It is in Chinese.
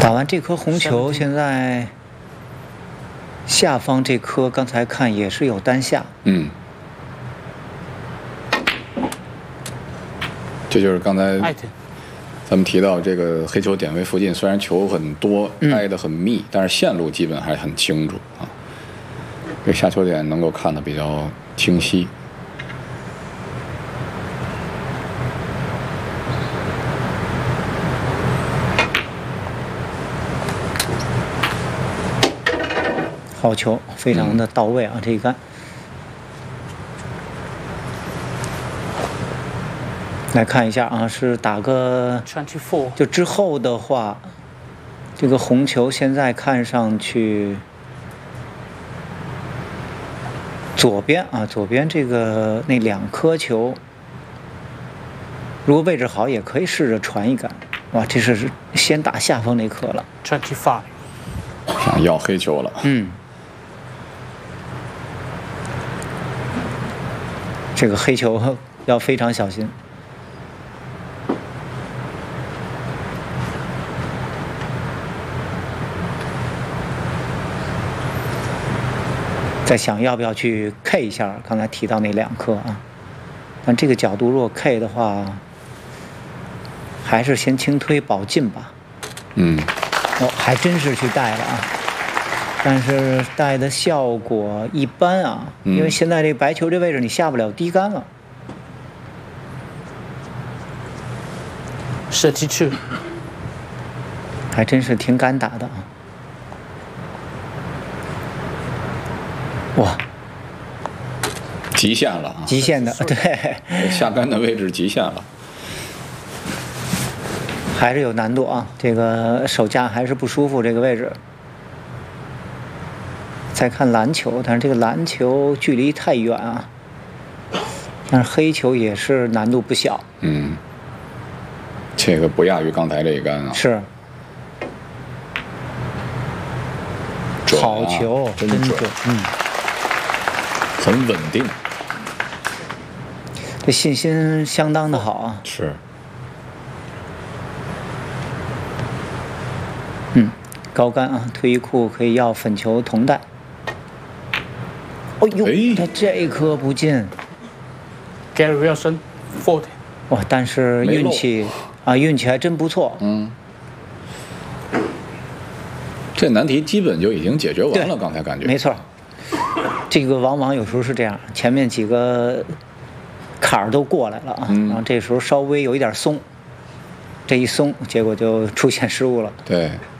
打完这颗红球，现在下方这颗刚才看也是有单下。 嗯，这就是刚才咱们提到这个黑球点位附近，虽然球很多，挨得很密，但是线路基本还很清楚啊。这下球点能够看得比较清晰。 好球，非常的到位啊！这一杆，来看一下啊，是打个 24， 就之后的话，这个红球现在看上去左边啊，左边这个那2颗球，如果位置好，也可以试着传一杆。哇，这是先打下方那颗了。 25， 想要黑球了。 嗯。这个黑球要非常小心。在想要不要去 K 一下刚才提到那2颗啊，但这个角度如果 K 的话，还是先轻推保进吧。 嗯。 哦，还真是去带了啊。但是带的效果一般啊，因为现在这白球这位置你下不了低杆了。 32， 还真是挺敢打的啊！哇， 极限了啊！ 极限的，对， 下杆的位置极限了， 还是有难度啊！这个手架还是不舒服，这个位置。再看蓝球，但是这个蓝球距离太远啊。但是黑球也是难度不小。 嗯，这个不亚于刚才这一杆啊。 是。好球， 真准，很稳定。 这信心相当的好啊。 是。 高杆啊，退役库可以要粉球同带。哦呦，他这一颗不进。 Gary Wilson 40。 哇，但是运气啊，运气还真不错。 这难题基本就已经解决完了，刚才感觉。 没错，这个往往有时候是这样，前面几个坎儿都过来了啊，然后这时候稍微有一点松，这一松，结果就出现失误了。 对。